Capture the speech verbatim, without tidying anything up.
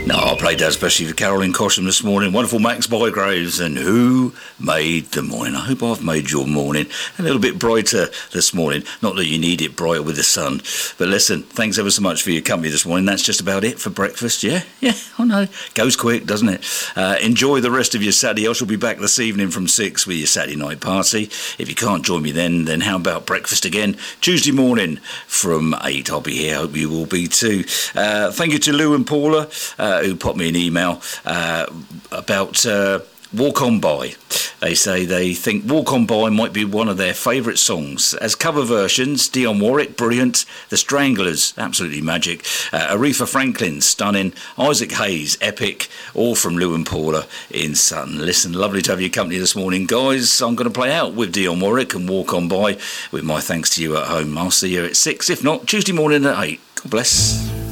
No, I played that especially for Carolyn Cosham this morning. Wonderful Max Bygraves and Who Made the Morning. I hope I've made your morning a little bit brighter this morning. Not that you need it brighter with the sun. But listen, thanks ever so much for your company this morning. That's just about it for breakfast, yeah? Yeah, I know. Goes quick, doesn't it? Uh, enjoy the rest of your Saturday. I shall be back this evening from six with your Saturday night party. If you can't join me then, then how about breakfast again? Tuesday morning from eight. I'll be here. Hope you will be too. Uh, thank you to Lou and Paula. Uh, who popped me an email uh, about uh, Walk On By. They say they think Walk On By might be one of their favourite songs. As cover versions, Dionne Warwick, brilliant. The Stranglers, absolutely magic. Uh, Aretha Franklin, stunning. Isaac Hayes, epic. All from Lou and Paula in Sutton. Listen, lovely to have your company this morning, guys. I'm going to play out with Dionne Warwick and Walk On By with my thanks to you at home. I'll see you at six, if not, Tuesday morning at eight. God bless.